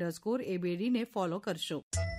@abd ને follow કરશો.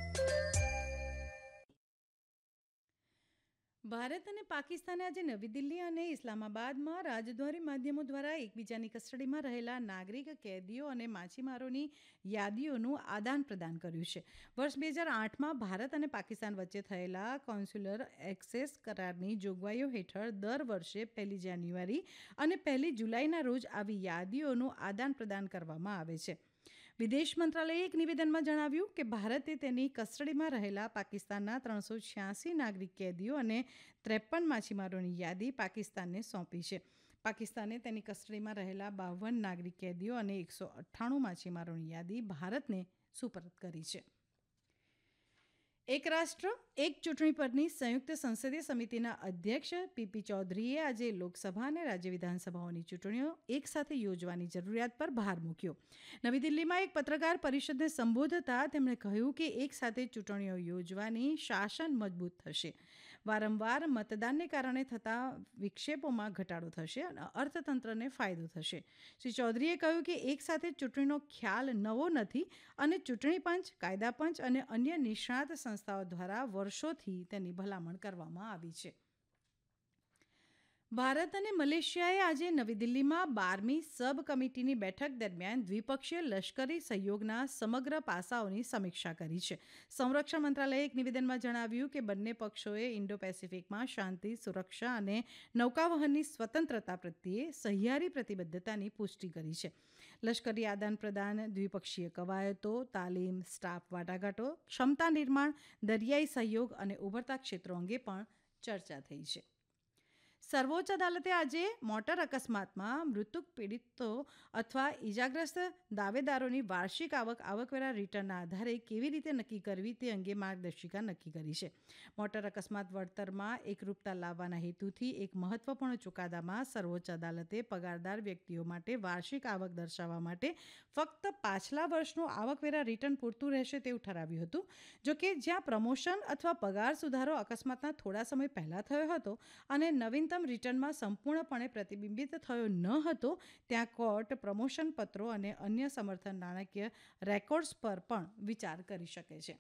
ભારત અને પાકિસ્તાને આજે નવી દિલ્હી અને ઇસ્લામાબાદમાં રાજદ્વારી માધ્યમો દ્વારા એકબીજાની કસ્ટડીમાં રહેલા નાગરિક કેદીઓ અને માછીમારોની યાદીઓનું આદાન પ્રદાન કર્યું છે. વર્ષ 2008માં ભારત અને પાકિસ્તાન વચ્ચે થયેલા કોન્સ્યુલર એક્સેસ કરારની જોગવાઈઓ હેઠળ દર વર્ષે 1 જાન્યુઆરી અને 1 જુલાઈના રોજ આવી યાદીઓનું આદાન પ્રદાન કરવામાં આવે છે. વિદેશ મંત્રાલયે એક નિવેદનમાં જણાવ્યું કે ભારતે તેની કસ્ટડીમાં રહેલા પાકિસ્તાનના 386 નાગરિક કેદીઓ અને 53 માછીમારોની યાદી પાકિસ્તાનને સોંપી છે. પાકિસ્તાને તેની કસ્ટડીમાં રહેલા 52 નાગરિક કેદીઓ અને 198 માછીમારોની યાદી ભારતને સુપરત કરી છે. એક રાષ્ટ્ર એક ચૂંટણી પરની સંયુક્ત સંસદીય સમિતિના અધ્યક્ષ પીપી ચૌધરીએ આજે લોકસભા અને રાજ્ય વિધાનસભાઓની ચૂંટણીઓ એકસાથે યોજવાની જરૂરિયાત પર ભાર મૂક્યો. નવી દિલ્હીમાં એક પત્રકાર પરિષદને સંબોધતા તેમણે કહ્યું કે એકસાથે ચૂંટણીઓ યોજવાની શાસન મજબૂત થશે, વારંવાર મતદાનને કારણે થતા વિક્ષેપોમાં ઘટાડો થશે અને અર્થતંત્રને ફાયદો થશે. શ્રી ચૌધરીએ કહ્યું કે એકસાથે ચૂંટણીનો ખ્યાલ નવો નથી અને ચૂંટણી પંચ, કાયદા પંચ અને અન્ય નિષ્ણાત સંસ્થાઓ દ્વારા વર્ષોથી તેની ભલામણ કરવામાં આવી છે. ભારત અને મલેશિયાએ આજે નવી દિલ્હીમાં 12મી સબ કમિટીની બેઠક દરમિયાન દ્વિપક્ષીય લશ્કરી સહયોગના સમગ્ર પાસાઓની સમીક્ષા કરી છે. સંરક્ષણ મંત્રાલયે એક નિવેદનમાં જણાવ્યું કે બંને પક્ષોએ ઇન્ડો પેસિફિકમાં શાંતિ, સુરક્ષા અને નૌકાવહનની સ્વતંત્રતા પ્રત્યે સહિયારી પ્રતિબદ્ધતાની પુષ્ટિ કરી છે. લશ્કરી આદાન પ્રદાન, દ્વિપક્ષીય કવાયતો, તાલીમ, સ્ટાફ વાટાઘાટો, ક્ષમતા નિર્માણ, દરિયાઈ સહયોગ અને ઉભરતા ક્ષેત્રો અંગે પણ ચર્ચા થઈ છે. સર્વોચ્ચ અદાલતે આજે મોટર અકસ્માતમાં મૃત્યુ પીડિતો અથવા ઇજાગ્રસ્ત દાવેદારોની વાર્ષિક આવકવેરા રિટર્નના આધારે કેવી રીતે નક્કી કરવી તે અંગે માર્ગદર્શિકા નક્કી કરી છે. મોટર અકસ્માત વળતરમાં એકરૂપતા લાવવાના હેતુથી એક મહત્વપૂર્ણ ચુકાદામાં સર્વોચ્ચ અદાલતે પગારદાર વ્યક્તિઓ માટે વાર્ષિક આવક દર્શાવવા માટે ફક્ત પાછલા વર્ષનું આવકવેરા રિટર્ન પૂરતું રહેશે તેવું ઠરાવ્યું હતું. જોકે જ્યાં પ્રમોશન અથવા પગાર સુધારો અકસ્માતના થોડા સમય પહેલાં થયો હતો અને નવીનતમ રિટર્નમાં સંપૂર્ણપણે પ્રતિબિંબિત થયો ન હતો, ત્યાં કોર્ટ પ્રમોશન પત્રો અને અન્ય સમર્થન નાણાકીય રેકોર્ડ્સ પર પણ વિચાર કરી શકે છે.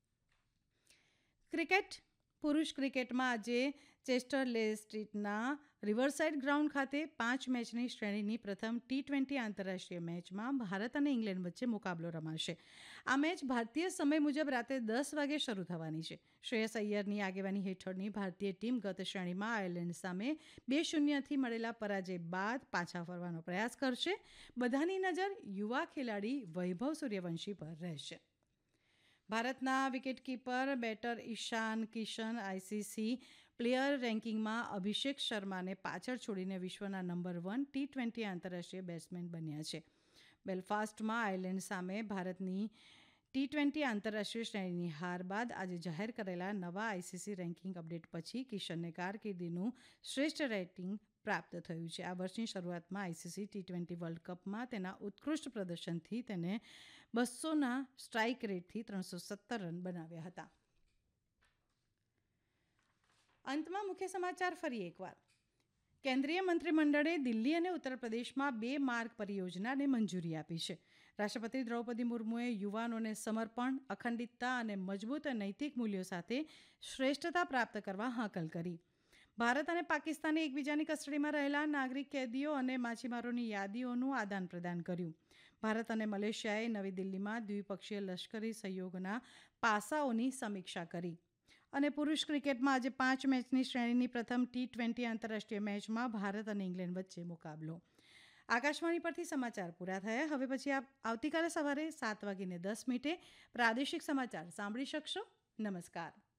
ક્રિકેટ. પુરુષ ક્રિકેટમાં આજે ચેસ્ટરલે સ્ટ્રીટના રિવરસાઇડ ગ્રાઉન્ડ ખાતે 5 મેચની શ્રેણીની પ્રથમ T20 આંતરરાષ્ટ્રીય મેચમાં ભારત અને ઇંગ્લેન્ડ વચ્ચે મુકાબલો રમાશે. આ મેચ ભારતીય સમય મુજબ રાતે 10 વાગે શરૂ થવાની છે. શ્રેયસ અય્યરની આગેવાની હેઠળની ભારતીય ટીમ ગત શ્રેણીમાં આયર્લેન્ડ સામે 2-0થી મળેલા પરાજય બાદ પાછા ફરવાનો પ્રયાસ કરશે. બધાની નજર યુવા ખેલાડી વૈભવ સૂર્યવંશી પર રહેશે. ભારતના વિકેટકીપર બેટર ઈશાન કિશન આઈસીસી પ્લેયર રેન્કિંગમાં અભિષેક શર્માને પાછળ છોડીને વિશ્વના નંબર 1 T20 આંતરરાષ્ટ્રીય બેટ્સમેન બન્યા છે. બેલફાસ્ટમાં આયર્લેન્ડ સામે ભારતની T20 આંતરરાષ્ટ્રીય શ્રેણીની હાર બાદ આજે જાહેર કરેલા નવા આઈસીસી રેન્કિંગ અપડેટ પછી કિશનને કારકિર્દીનું શ્રેષ્ઠ રેટિંગ પ્રાપ્ત થયું છે. આ વર્ષની શરૂઆતમાં આઈસીસી T20 વર્લ્ડ કપમાં તેના ઉત્કૃષ્ટ પ્રદર્શનથી તેને 200ના સ્ટ્રાઇક રેટથી 317 રન બનાવ્યા હતા. અંતમાં મુખ્ય સમાચાર ફરી એકવાર. કેન્દ્રીય મંત્રીમંડળે દિલ્હી અને ઉત્તર પ્રદેશમાં 2 માર્ગ પરિયોજનાને મંજૂરી આપી છે. રાષ્ટ્રપતિ દ્રૌપદી મુર્મુએ યુવાનોને સમર્પણ, અખંડિતતા અને મજબૂત નૈતિક મૂલ્યો સાથે શ્રેષ્ઠતા પ્રાપ્ત કરવા હાકલ કરી. ભારત અને પાકિસ્તાને એકબીજાની કસ્ટડીમાં રહેલા નાગરિક કેદીઓ અને માછીમારોની યાદીઓનું આદાન પ્રદાન કર્યું. ભારત અને મલેશિયાએ નવી દિલ્હીમાં દ્વિપક્ષીય લશ્કરી સહયોગના પાસાઓની સમીક્ષા કરી. અને પુરુષ ક્રિકેટમાં આજે 5 મેચની શ્રેણીની પ્રથમ T20 આંતરરાષ્ટ્રીય મેચમાં ભારત અને ઇંગ્લેન્ડ વચ્ચે મુકાબલો. આકાશવાણી પરથી સમાચાર પૂરા થયા. હવે પછી આપ આવતીકાલે સવારે 7:10 પ્રાદેશિક સમાચાર સાંભળી શકશો. નમસ્કાર.